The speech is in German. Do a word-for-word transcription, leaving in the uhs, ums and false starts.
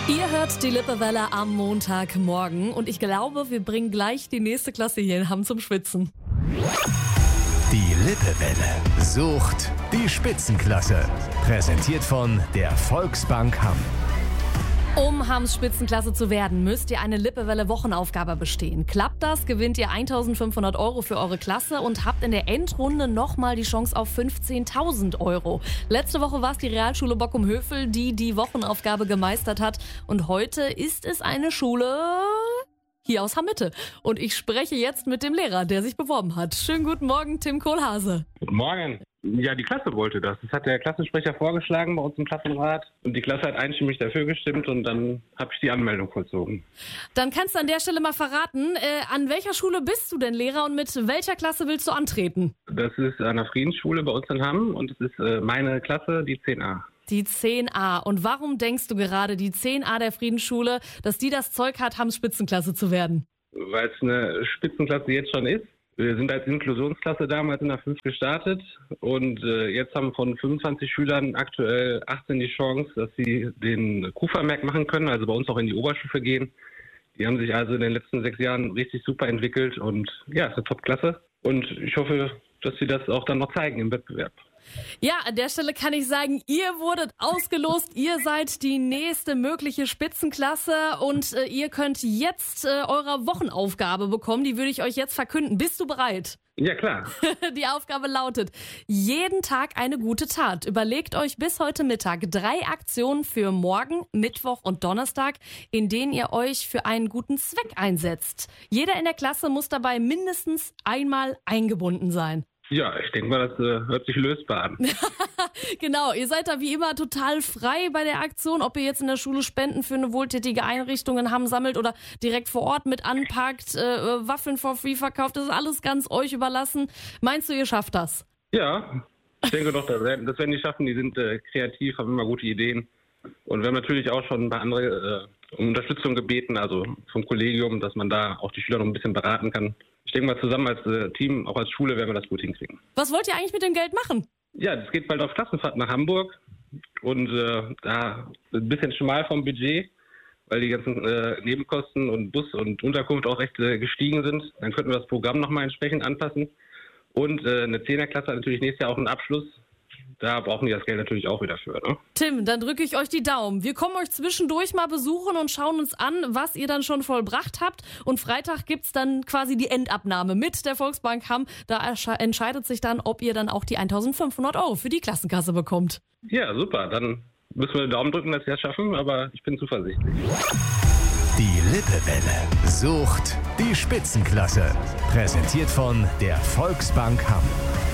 Ihr hört die Lippewelle am Montagmorgen und ich glaube, wir bringen gleich die nächste Klasse hier in Hamm zum Schwitzen. Die Lippewelle sucht die Spitzenklasse. Präsentiert von der Volksbank Hamm. Um Hamms Spitzenklasse zu werden, müsst ihr eine Lippewelle-Wochenaufgabe bestehen. Klappt das, gewinnt ihr eintausendfünfhundert Euro für eure Klasse und habt in der Endrunde nochmal die Chance auf fünfzehntausend Euro. Letzte Woche war es die Realschule Bockum-Hövel, die die Wochenaufgabe gemeistert hat. Und heute ist es eine Schule hier aus Hamm-Mitte. Und ich spreche jetzt mit dem Lehrer, der sich beworben hat. Schönen guten Morgen, Tim Kohlhase. Guten Morgen. Ja, die Klasse wollte das. Das hat der Klassensprecher vorgeschlagen bei uns im Klassenrat. Und die Klasse hat einstimmig dafür gestimmt und dann habe ich die Anmeldung vollzogen. Dann kannst du an der Stelle mal verraten, äh, an welcher Schule bist du denn Lehrer und mit welcher Klasse willst du antreten? Das ist an der Friedensschule bei uns in Hamm und es ist äh, meine Klasse, die zehn a. Die zehn a. Und warum denkst du gerade, die zehn a der Friedensschule, dass die das Zeug hat, Hamms Spitzenklasse zu werden? Weil es eine Spitzenklasse jetzt schon ist. Wir sind als Inklusionsklasse damals in der fünf gestartet und äh, jetzt haben von fünfundzwanzig Schülern aktuell achtzehn die Chance, dass sie den Q-Vermerk machen können, also bei uns auch in die Oberstufe gehen. Die haben sich also in den letzten sechs Jahren richtig super entwickelt und ja, es ist eine Top-Klasse. Und ich hoffe, dass sie das auch dann noch zeigen im Wettbewerb. Ja, an der Stelle kann ich sagen, ihr wurdet ausgelost, ihr seid die nächste mögliche Spitzenklasse und äh, ihr könnt jetzt äh, eure Wochenaufgabe bekommen, die würde ich euch jetzt verkünden. Bist du bereit? Ja, klar. Die Aufgabe lautet, jeden Tag eine gute Tat. Überlegt euch bis heute Mittag drei Aktionen für morgen, Mittwoch und Donnerstag, in denen ihr euch für einen guten Zweck einsetzt. Jeder in der Klasse muss dabei mindestens einmal eingebunden sein. Ja, ich denke mal, das äh, hört sich lösbar an. Genau, ihr seid da wie immer total frei bei der Aktion, ob ihr jetzt in der Schule Spenden für eine wohltätige Einrichtung in Hamm sammelt oder direkt vor Ort mit anpackt, äh, Waffeln for free verkauft, das ist alles ganz euch überlassen. Meinst du, ihr schafft das? Ja, ich denke doch, das werden, das werden die schaffen, die sind äh, kreativ, haben immer gute Ideen. Und wir haben natürlich auch schon bei anderen äh, um Unterstützung gebeten, also vom Kollegium, dass man da auch die Schüler noch ein bisschen beraten kann. Ich denke mal, zusammen als äh, Team, auch als Schule, werden wir das gut hinkriegen. Was wollt ihr eigentlich mit dem Geld machen? Ja, das geht bald auf Klassenfahrt nach Hamburg und äh, da ein bisschen schmal vom Budget, weil die ganzen äh, Nebenkosten und Bus und Unterkunft auch recht äh, gestiegen sind. Dann könnten wir das Programm nochmal entsprechend anpassen. Und äh, eine Zehnerklasse hat natürlich nächstes Jahr auch einen Abschluss. Da brauchen die das Geld natürlich auch wieder für, ne? Tim, dann drücke ich euch die Daumen. Wir kommen euch zwischendurch mal besuchen und schauen uns an, was ihr dann schon vollbracht habt. Und Freitag gibt's dann quasi die Endabnahme mit der Volksbank Hamm. Da entscheidet sich dann, ob ihr dann auch die eintausendfünfhundert Euro für die Klassenkasse bekommt. Ja, super. Dann müssen wir den Daumen drücken, dass wir es schaffen, aber ich bin zuversichtlich. Die Lippewelle sucht die Spitzenklasse. Präsentiert von der Volksbank Hamm.